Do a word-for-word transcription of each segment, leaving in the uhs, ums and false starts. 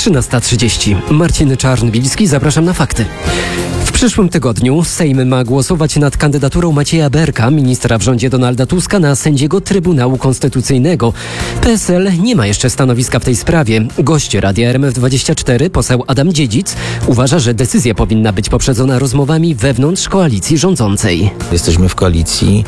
trzynasta trzydzieści. Marcin Czarnbilski, zapraszam na fakty. W przyszłym tygodniu Sejm ma głosować nad kandydaturą Macieja Berka, ministra w rządzie Donalda Tuska, na sędziego Trybunału Konstytucyjnego. P S L nie ma jeszcze stanowiska w tej sprawie. Gość Radia R M F dwadzieścia cztery, poseł Adam Dziedzic, uważa, że decyzja powinna być poprzedzona rozmowami wewnątrz koalicji rządzącej. Jesteśmy w koalicji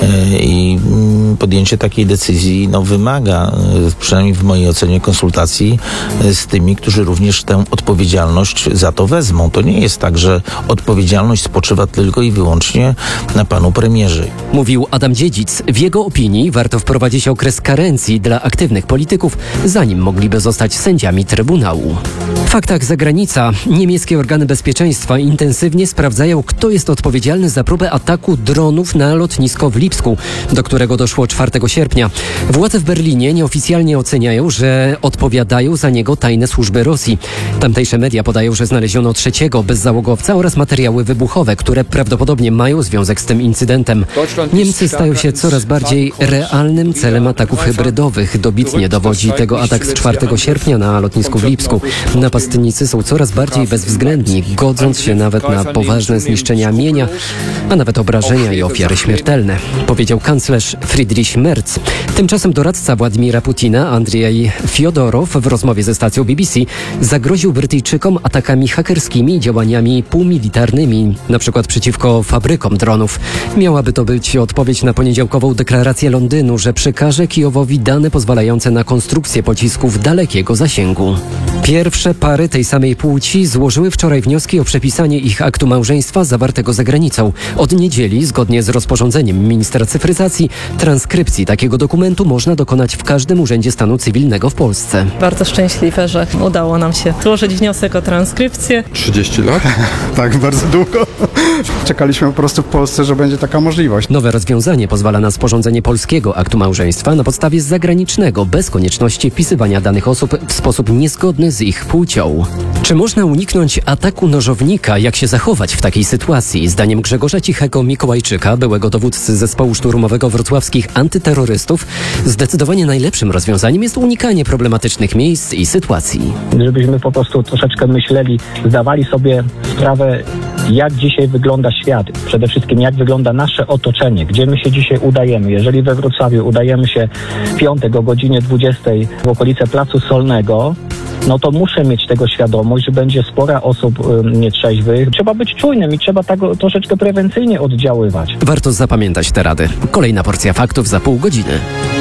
i podjęcie takiej decyzji no, wymaga, przynajmniej w mojej ocenie, konsultacji z tymi, którzy również tę odpowiedzialność za to wezmą. To nie jest tak, że odpowiedzialność spoczywa tylko i wyłącznie na panu premierze. Mówił Adam Dziedzic. W jego opinii warto wprowadzić okres karencji dla aktywnych polityków, zanim mogliby zostać sędziami Trybunału. W faktach zagranica. Niemieckie organy bezpieczeństwa intensywnie sprawdzają, kto jest odpowiedzialny za próbę ataku dronów na lotnisko w Lipsku, do którego doszło czwartego sierpnia. Władze w Berlinie nieoficjalnie oceniają, że odpowiadają za niego tajne służby Rosji. Tamtejsze media podają, że znaleziono trzeciego bezzałogowca oraz materiały wybuchowe, które prawdopodobnie mają związek z tym incydentem. Niemcy stają się coraz bardziej realnym celem ataków hybrydowych. Dobitnie dowodzi tego atak z czwartego sierpnia na lotnisku w Lipsku. Napastnicy są coraz bardziej bezwzględni, godząc się nawet na poważne zniszczenia mienia, a nawet obrażenia i ofiary śmiertelne, powiedział kanclerz Friedrich Merz. Tymczasem doradca Władimira Putina, Andrzej Fiodorow, w rozmowie ze stacją B B C zagroził Brytyjczykom atakami hakerskimi i działaniami półmilitarnymi, na przykład przeciwko fabrykom dronów. Miałaby to być odpowiedź na poniedziałkową deklarację Londynu, że przekaże Kijowowi dane pozwalające na konstrukcję pocisków dalekiego zasięgu. Pierwsze pary tej samej płci złożyły wczoraj wnioski o przepisanie ich aktu małżeństwa zawartego za granicą. Od niedzieli, zgodnie z rozporządzeniem ministra cyfryzacji, transkrypcji takiego dokumentu można dokonać w każdym urzędzie stanu cywilnego w Polsce. Bardzo szczęśliwe, że udało nam się złożyć wniosek o transkrypcję. trzydzieści lat? Tak, bardzo długo. Czekaliśmy po prostu w Polsce, że będzie taka możliwość. Nowe rozwiązanie pozwala na sporządzenie polskiego aktu małżeństwa na podstawie zagranicznego, bez konieczności wpisywania danych osób w sposób niezgodny z ich płcią. Czy można uniknąć ataku nożownika? Jak się zachować w takiej sytuacji? Zdaniem Grzegorza Cichego-Mikołajczyka, byłego dowódcy zespołu szturmowego wrocławskich antyterrorystów, zdecydowanie najlepszym rozwiązaniem jest unikanie problematycznych miejsc i sytuacji. Żebyśmy po prostu troszeczkę myśleli, zdawali sobie sprawę, jak dzisiaj wygląda świat. Przede wszystkim jak wygląda nasze otoczenie, gdzie my się dzisiaj udajemy. Jeżeli we Wrocławiu udajemy się w piątek o godzinie dwudziestej w okolice Placu Solnego, no to muszę mieć tego świadomość, że będzie spora osób y, nietrzeźwych. Trzeba być czujnym i trzeba tak troszeczkę prewencyjnie oddziaływać. Warto zapamiętać te rady. Kolejna porcja faktów za pół godziny.